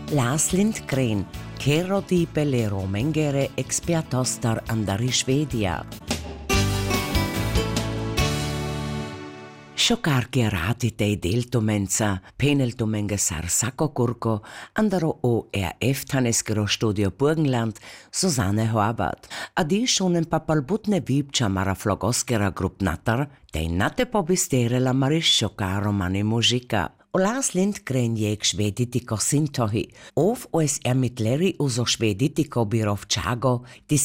Lars Lindgren, Kerro di Pelero Mengere expertostar andari Švedija. Šokarke ratite deltomenca, peneltomenge Sako Kurko, andaro ORF Taneskero Studio Burgenland, Susanne Horvath. A die schonen papalbutne vipča mara flogoskera grupnatar, tej nate pobistere la marishoka romani muzika. Lars Lindgren jek šveditiko sintohi, of os mitleri uso šveditiko birovčago,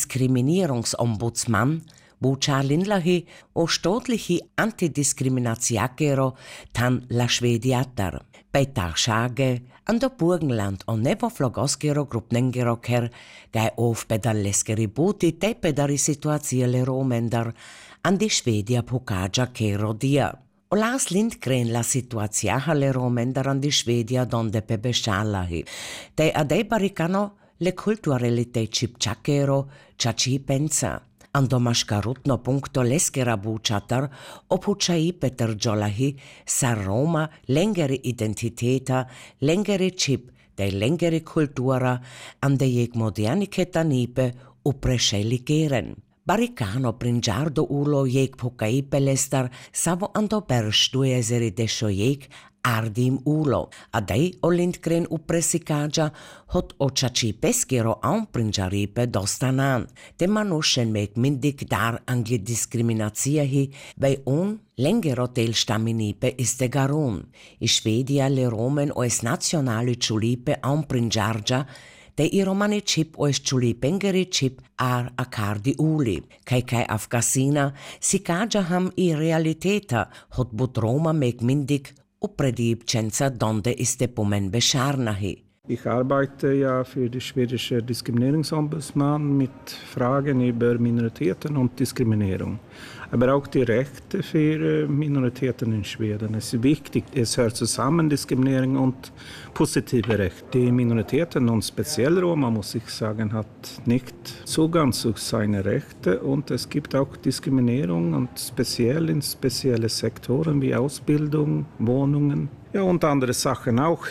diskriminierungsombudsman, buča Lindlahi o statlihi antidiskriminaciakero tan la švediatar. Petar Schage, an der Burgenland und nevo flogoskero grupnengero ker, gai of pedaleskeri buti te pedari situaziele romendar, an di Švedija pokaja kero dia. Lars Lindgren la situaziaha le romendar an di Švedija donde pebešalahi. Te adei baricano le kulturelite čipčakero, čači pensa. Ando maškarutno punkto leskera bučatar, opučai Peter Jolahi, sa Roma lengeri identiteta, lengeri čip, te lengeri kultura, ande jeg modernike tanipe uprešeli geren. Baricano pringiardo ulo jeg pokai pelestar, savo ando perštuje zeri dešo jeg ardim ulo. Adei o Lindgren upresikaja hot očači peskero aun pringiaripe dostanan. Te manušen meg mindig dar angli diskriminacijahi, bei un lengero telstaminipe iste garun. I Švedija le romen oes nacionali čulipe aun pringiarja, te i romani čip oes čulipengeri čip ar akardi uli. Kai Afgasina si kaja ham i realiteta, hot but Roma meg mindig upredibčenca donde iste pomen bescharnahi. Ich arbeite ja für die schwedische Diskriminierungsombudsmann mit Fragen über Minoritäten und Diskriminierung. Aber auch die Rechte für Minoritäten in Schweden. Es ist wichtig, es hört zusammen Diskriminierung und positive Rechte. Die Minoritäten und speziell Roma, muss ich sagen, hat nicht Zugang zu seinen Rechten und es gibt auch Diskriminierung und speziell in spezielle Sektoren wie Ausbildung, Wohnungen. Ja, und andere Sachen auch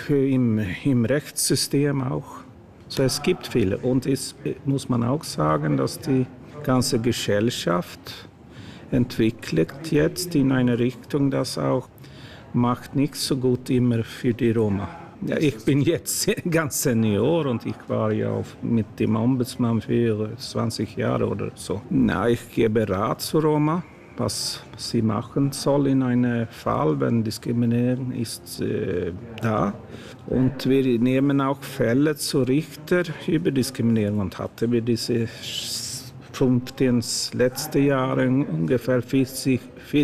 im Rechtssystem auch. So, es gibt viele. Und es muss man auch sagen, dass die ganze Gesellschaft entwickelt jetzt in eine Richtung, das auch macht nicht so gut immer für die Roma. Ja, ich bin jetzt ganz Senior und ich war ja mit dem Ombudsmann für 20 Jahre oder so. Na, ich gebe Rat zu Roma, was sie machen soll in einem Fall, wenn Diskriminierung ist da. Und wir nehmen auch Fälle zu Richter über Diskriminierung und hatten wir diese 15 letzte Jahre ungefähr 40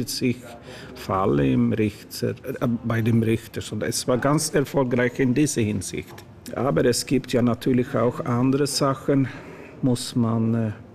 Fälle bei dem Richter. Und es war ganz erfolgreich in dieser Hinsicht. Aber es gibt ja natürlich auch andere Sachen, muss man